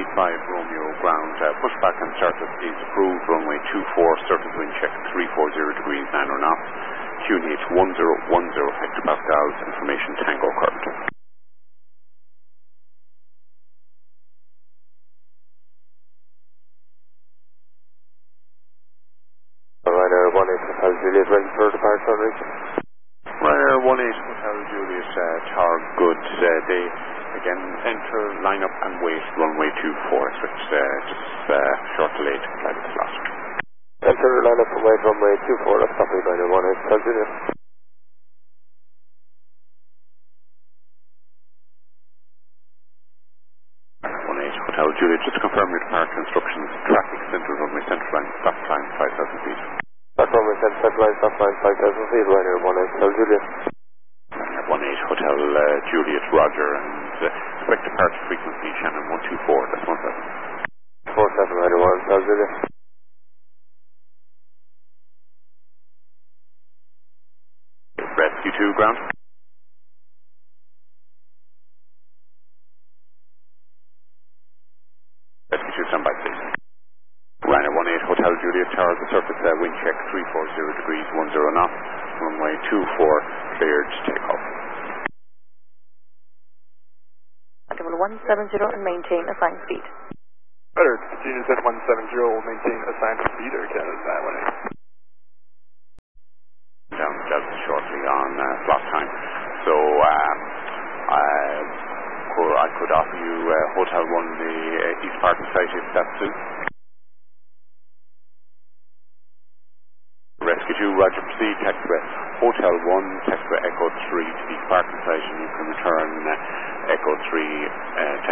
Romeo ground. Pushback on surface is approved. Runway 24, surface wind check 340 degrees 9 knots. QNH 1010 hectopascals. Information Tango current. Ryanair 18 Hotel Juliet, ready for departure on reach. Ryanair 18 Hotel Juliet, Tower good. They again enter, line up and wait runway 24. So it's just short delay to fly the slot. Enter, line up and wait runway 24. That's copy Ryanair 18 Hotel Juliet. 18 Hotel Juliet, just to confirm your departure instructions. Traffic central runway central line, stop line 5,000 feet. Start runway central line, stop line 5,000 feet. Ryanair 18 Hotel Juliet. Ryanair 18 Hotel Juliet, Roger, and expect departure frequency Shannon 124. That's 17. 47 Ryanair 18 Hotel Juliet. Rescue 2 ground. Rescue 2 standby please. Ryanair 18 Hotel Juliet Tower, the surface wind check 340 degrees 10 knots. Runway 24 cleared to take off. Level 170 and maintain assigned speed. Better, continue at 170, will maintain assigned speed or Canada 918. Down Delta shortly on slot time. So I could offer you Hotel 1, the East Park site if that suits. Rescue 2, Roger, proceed, taxiway Hotel 1, taxiway Echo 3 to the East Park site, and you can return Echo 3